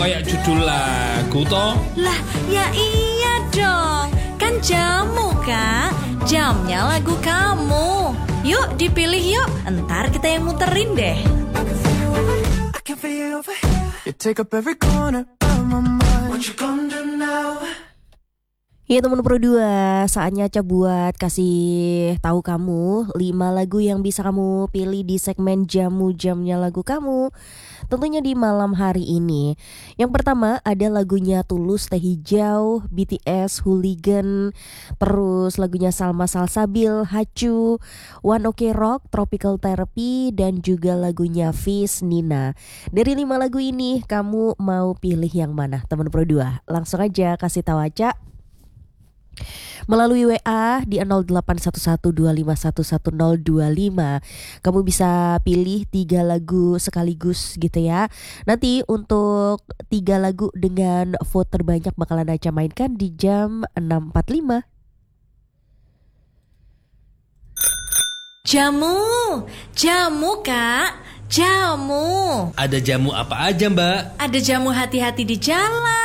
Kayak judul lagu toh. Lah, ya iya dong. Kan jamu, Kak. Jamnya lagu kamu. Yuk dipilih yuk. Entar kita yang muterin deh. Ya teman Pro 2, saatnya Aca buat kasih tahu kamu 5 lagu yang bisa kamu pilih di segmen Jamu Jamnya Lagu Kamu. Tentunya di malam hari ini. Yang pertama ada lagunya Tulus Teh Hijau, BTS Hooligan, terus lagunya Salma Salsabil, Hacu, One Ok Rock, Tropical Therapy, dan juga lagunya Fizz Nina. Dari 5 lagu ini kamu mau pilih yang mana teman Pro 2? Langsung aja kasih tahu Aca melalui WA di 081125111025. Kamu bisa pilih 3 lagu sekaligus gitu ya. Nanti untuk 3 lagu dengan vote terbanyak bakalan Aca mainkan di jam 6.45. Jamu Kak, jamu. Ada jamu apa aja Mbak? Ada jamu hati-hati di jalan,